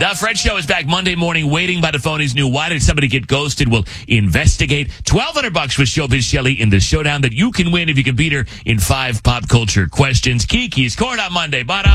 The Fred Show is back Monday morning. Waiting by the phone is new. Why did somebody get ghosted? We'll investigate. $1,200 with Showbiz Shelley in the showdown that you can win if you can beat her in 5 pop culture questions. Kiki's Corn on Monday. Bada.